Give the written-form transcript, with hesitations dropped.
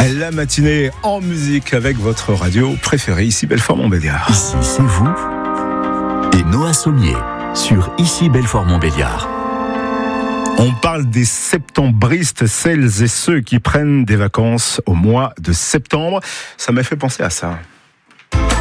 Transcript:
La matinée en musique avec votre radio préférée, ici Belfort-Montbéliard. Ici, c'est vous et Noah Sommier sur Ici Belfort-Montbéliard. On parle des septembristes, celles et ceux qui prennent des vacances au mois de septembre. Ça m'a fait penser à ça.